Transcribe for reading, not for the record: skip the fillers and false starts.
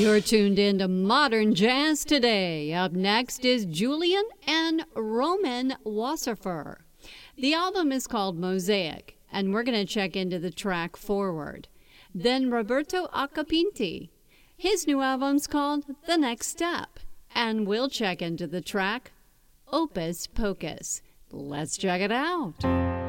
You're tuned in to Modern Jazz today. Up next is Julian and Roman Wasserfer. The album is called Mosaic, and we're going to check into the track Forward. Then Roberto Acapinti. His new album's called The Next Step, and we'll check into the track Opus Pocus. Let's check it out.